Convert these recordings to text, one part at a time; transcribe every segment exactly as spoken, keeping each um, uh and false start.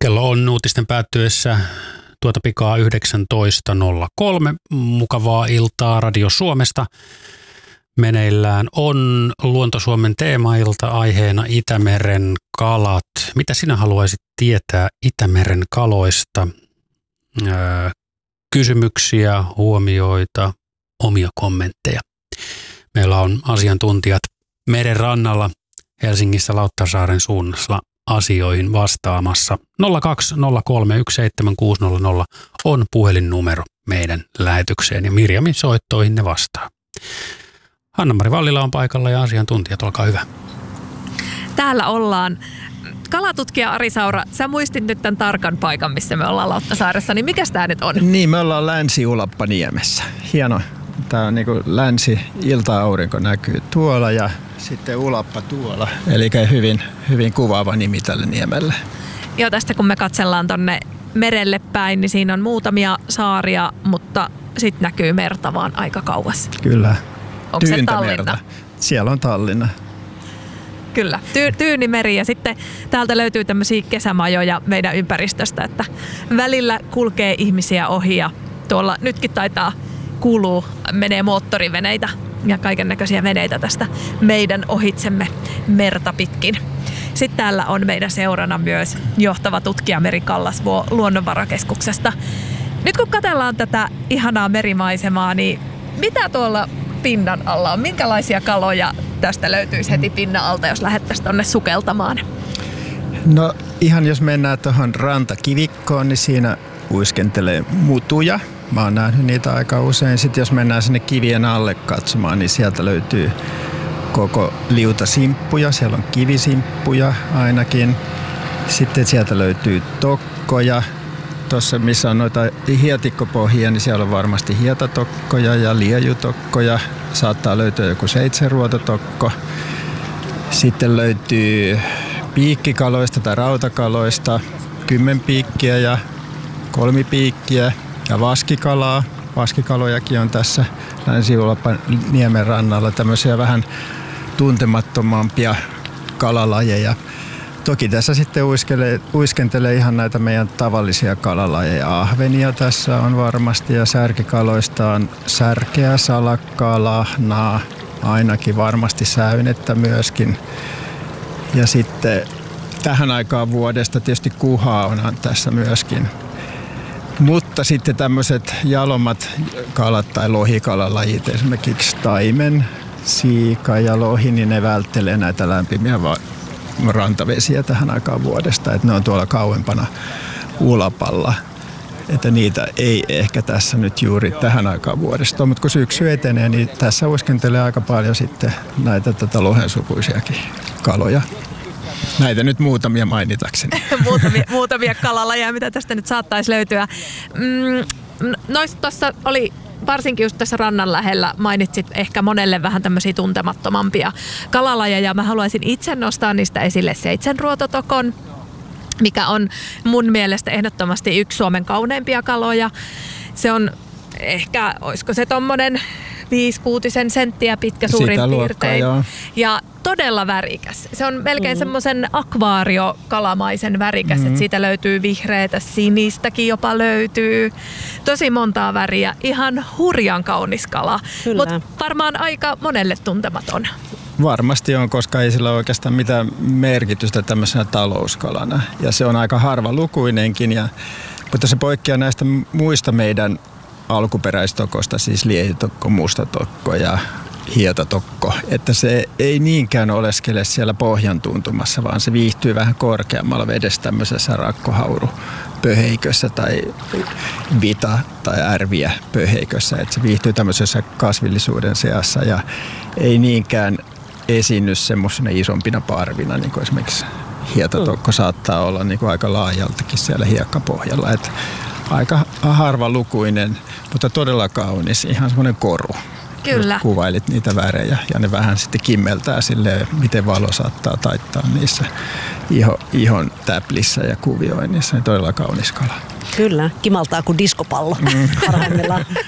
Kello on uutisten päättyessä tuota pikaa yhdeksäntoista nolla kolme. Mukavaa iltaa Radio Suomesta. Meneillään on Luonto-Suomen teemailta aiheena Itämeren kalat. Mitä sinä haluaisit tietää Itämeren kaloista? Öö, kysymyksiä, huomioita, omia kommentteja. Meillä on asiantuntijat meren rannalla Helsingissä Lauttasaaren suunnassa asioihin vastaamassa. nolla kaksi nolla kolme yksi seitsemän kuusi nolla nolla on puhelinnumero meidän lähetykseen ja Mirjamin soittoihin ne vastaa. Hanna-Mari Vallila on paikalla ja asiantuntijat, olkaa hyvä. Täällä ollaan. Kalatutkija Ari Saura, sä muistit nyt tämän tarkan paikan, missä me ollaan Lauttasaaressa, niin mikäs tää nyt on? Niin, me ollaan Länsi-Ulappaniemessä. Hieno. Tää on niinku länsi-ilta-aurinko näkyy tuolla ja sitten Ulappa tuolla. Eli hyvin, hyvin kuvaava nimi tälle niemelle. Joo, tästä kun me katsellaan tonne merelle päin, niin siinä on muutamia saaria, mutta sitten näkyy merta vaan aika kauas. Kyllä. Onko se Tallinna? Siellä on Tallinna. Kyllä, Ty- Tyynimeri ja sitten täältä löytyy tämmöisiä kesämajoja meidän ympäristöstä, että välillä kulkee ihmisiä ohi ja tuolla nytkin taitaa kuuluu, menee moottoriveneitä ja kaiken näköisiä veneitä tästä meidän ohitsemme merta pitkin. Sitten täällä on meidän seurana myös johtava tutkija Meri Kallasvuo Luonnonvarakeskuksesta. Nyt kun katsellaan tätä ihanaa merimaisemaa, niin mitä tuolla pinnan alla on? Minkälaisia kaloja tästä löytyisi heti pinnan alta, jos lähdettäisiin tuonne sukeltamaan? No ihan jos mennään tuohon rantakivikkoon, niin siinä uiskentelee mutuja. Mä oon nähnyt niitä aika usein. Sitten jos mennään sinne kivien alle katsomaan, niin sieltä löytyy koko liuta simppuja. Siellä on kivisimppuja ainakin. Sitten sieltä löytyy tokkoja. Tuossa missä on noita hietikkopohjia, niin siellä on varmasti hietatokkoja ja liejutokkoja. Saattaa löytyä joku seitsemänruototokko. Sitten löytyy piikkikaloista tai rautakaloista kymmenpiikkiä ja kolmipiikkiä ja vaskikalaa. Vaskikalojakin on tässä Länsi-Ulapaniemen rannalla, tämmöisiä vähän tuntemattomampia kalalajeja. Toki tässä sitten uiskelee, uiskentelee ihan näitä meidän tavallisia kalalajeja. Ahvenia tässä on varmasti ja särkikaloista on särkeä, salakkaa, lahnaa, ainakin varmasti säynettä myöskin. Ja sitten tähän aikaan vuodesta tietysti kuhaa onhan tässä myöskin. Mutta sitten tämmöiset jalommat kalat tai lohikalalajit, esimerkiksi taimen, siika ja lohi, niin ne välttelee näitä lämpimiä va- rantavesiä tähän aikaan vuodesta. Että ne on tuolla kauempana Ulapalla. Että niitä ei ehkä tässä nyt juuri tähän aikaan vuodesta. Mutta kun syksy etenee, niin tässä uiskentelee aika paljon sitten näitä tätä lohensukuisiakin kaloja. Näitä nyt muutamia mainitakseni. muutamia, muutamia kalalajeja, mitä tästä nyt saattaisi löytyä. Mm, noista tuossa oli, varsinkin just tässä rannan lähellä, mainitsit ehkä monelle vähän tämmöisiä tuntemattomampia kalalajeja. Mä haluaisin itse nostaa niistä esille seitsemänruototokon, mikä on mun mielestä ehdottomasti yksi Suomen kauneimpia kaloja. Se on ehkä, olisiko se tommonen viisi-kuutisen senttiä pitkä suurin piirtein. Ja todella värikäs. Se on melkein mm. semmoisen akvaariokalamaisen värikäs, mm. että siitä löytyy vihreätä, sinistäkin jopa löytyy. Tosi montaa väriä. Ihan hurjan kaunis kala, mutta varmaan aika monelle tuntematon. Varmasti on, koska ei sillä ole oikeastaan mitään merkitystä tämmöisenä talouskalana. Ja se on aika harvalukuinenkin, ja, mutta se poikkeaa näistä muista meidän alkuperäistokosta, siis liejutokko, mustatokko ja hietatokko, että se ei niinkään oleskele siellä pohjan tuntumassa, vaan se viihtyy vähän korkeammalla vedessä tämmöisessä rakkohaurupöheikössä tai vita- tai ärviä pöheikössä, että se viihtyy tämmöisessä kasvillisuuden seassa ja ei niinkään esiinny semmoisena isompina parvina, niin kuin esimerkiksi hietatokko saattaa olla niin kuin aika laajaltakin siellä hiekkapohjalla, että aika harvalukuinen, mutta todella kaunis, ihan semmoinen koru. Kyllä. Kuvailit niitä värejä ja ne vähän sitten kimmeltää silleen, miten valo saattaa taittaa niissä iho, ihon täplissä ja kuvioinnissa. Todella kaunis kala. Kyllä, kimaltaa kuin diskopallo mm. parhaimmillaan.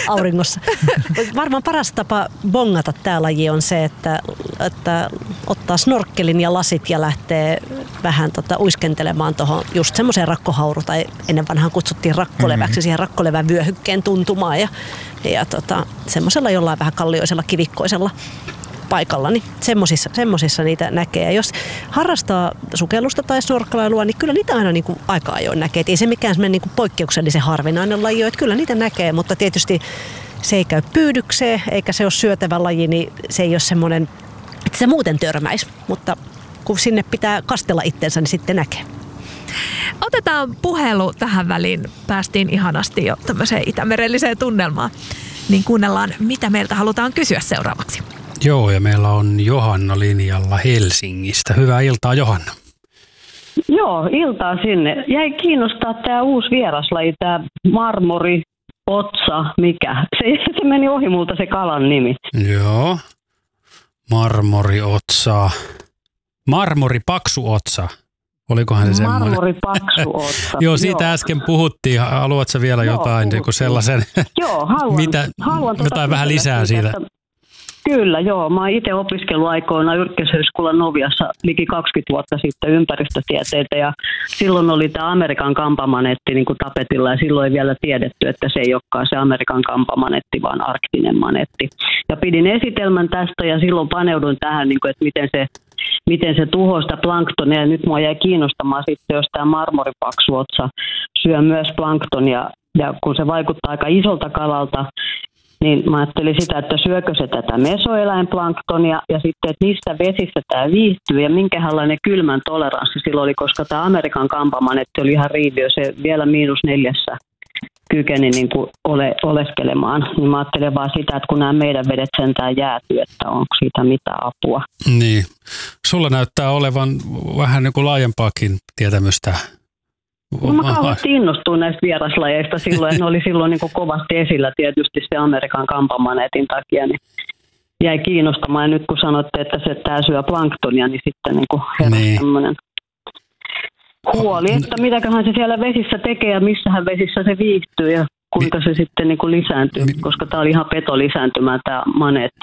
auringossa. Varmaan paras tapa bongata tämä laji on se, että, että ottaa snorkkelin ja lasit ja lähtee vähän tota, uiskentelemaan tuohon just semmoiseen rakkohauru, tai ennen vanhaan kutsuttiin rakkoleväksi, mm-hmm. siihen rakkolevän vyöhykkeen tuntumaan ja, ja tota, semmoisella jollain vähän kallioisella kivikkoisella paikalla, niin semmosissa, semmosissa niitä näkee. Ja jos harrastaa sukellusta tai snorkkelailua, niin kyllä niitä aina niin kuin aika ajoin näkee. Et ei se mikään semmoinen niin kuin poikkeuksellisen harvinainen laji ole, että kyllä niitä näkee, mutta tietysti se ei käy pyydykseen, eikä se ole syötävä laji, niin se ei ole semmoinen, että se muuten törmäisi, mutta kun sinne pitää kastella itsensä, niin sitten näkee. Otetaan puhelu tähän väliin. Päästiin ihanasti jo tämmöiseen itämerelliseen tunnelmaan. Niin kuunnellaan, mitä meiltä halutaan kysyä seuraavaksi. Joo, ja meillä on Johanna linjalla Helsingistä. Hyvää iltaa, Johanna. Joo, iltaa sinne. Jäi kiinnostaa tämä uusi vieraslaji, tämä marmori, otsa, mikä. Se, se meni ohi multa se kalan nimi. Joo, marmoriotsa. Marmori paksu otsa. Olikohan se semmoinen? Marmori paksu otsa. Joo, siitä Joo. äsken puhuttiin. Haluatko vielä Joo, jotain niin sellaisen? Joo, haluan. Mitä, haluan tuota jotain vähän lisää siitä? Että... Kyllä, joo. Mä oon itse opiskellut aikoina Yrjäläishyyskulan Noviassa liki kaksikymmentä vuotta sitten ympäristötieteitä, ja silloin oli tämä Amerikan kampamanetti niin kuin tapetilla, ja silloin ei vielä tiedetty, että se ei olekaan se Amerikan kampamanetti, vaan arktinen manetti. Ja pidin esitelmän tästä, ja silloin paneuduin tähän, niin kuin, että miten se, miten se tuhoaa sitä planktonia, ja nyt mua jäi kiinnostamaan sitten, jos tämä marmoripaksuotsa syö myös planktonia, ja kun se vaikuttaa aika isolta kalalta, niin mä ajattelin sitä, että syökö se tätä mesoeläinplanktonia ja sitten, että mistä vesissä tämä viihtyy ja minkälainen kylmän toleranssi sillä oli, koska tämä Amerikan kampamanetti oli ihan riiviö, se vielä miinus neljässä kykeni niin kuin ole, oleskelemaan. Niin mä ajattelin vaan sitä, että kun nämä meidän vedet sentään jäätyy, että onko siitä mitään apua. Niin. Sulla näyttää olevan vähän niin kuin laajempaakin tietämystä. No, mä kauheasti innostuin näistä vieraslajeista silloin, ja ne oli silloin niin kuin kovasti esillä tietysti se Amerikan kampamanetin takia, niin jäi kiinnostamaan. Ja nyt kun sanotte, että se tää syö planktonia, niin sitten niin kuin heräsi niin. tämmöinen huoli, että mitäköhän se siellä vesissä tekee ja missähän vesissä se viihtyy ja kuinka se sitten niin kuin lisääntyy, koska tämä oli ihan peto lisääntymään tämä maneetti,